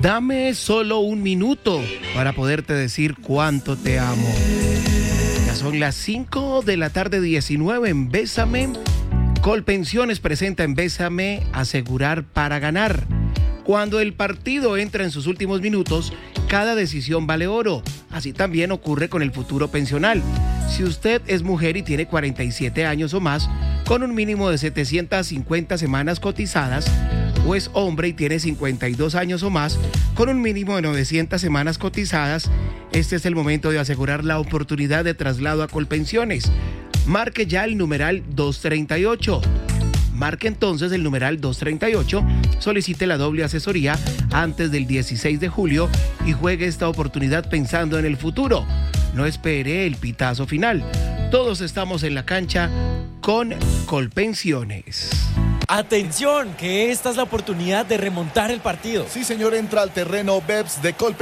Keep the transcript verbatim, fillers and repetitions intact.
Dame solo un minuto para poderte decir cuánto te amo. Ya son las cinco de la tarde, diecinueve en Bésame. Colpensiones presenta en Bésame Asegurar para Ganar. Cuando el partido entra en sus últimos minutos, cada decisión vale oro. Así también ocurre con el futuro pensional. Si usted es mujer y tiene cuarenta y siete años o más, con un mínimo de setecientas cincuenta semanas cotizadas, o es hombre y tiene cincuenta y dos años o más, con un mínimo de novecientas semanas cotizadas, este es el momento de asegurar la oportunidad de traslado a Colpensiones. Marque ya el numeral doscientos treinta y ocho. Marque entonces el numeral doscientos treinta y ocho, solicite la doble asesoría antes del dieciséis de julio y juegue esta oportunidad pensando en el futuro. No espere el pitazo final. Todos estamos en la cancha con Colpensiones. Atención, que esta es la oportunidad de remontar el partido. Sí, señor, entra al terreno Beps de Colpensiones.